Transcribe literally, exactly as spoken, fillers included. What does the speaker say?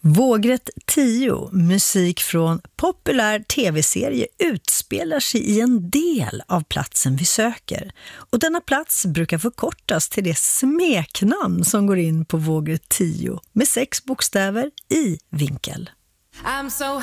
Vågrätt tio, musik från populär tv-serie, utspelar sig i en del av platsen vi söker. Och denna plats brukar förkortas till det smeknamn som går in på vågrätt tio med sex bokstäver i vinkel. I'm so